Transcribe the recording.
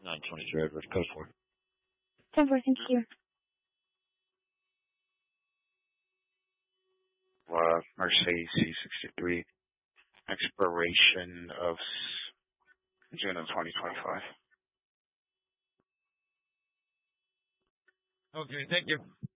923 Edward, code 4. 10-4, thank you. Mercedes C63, expiration of June of 2025. Okay, thank you.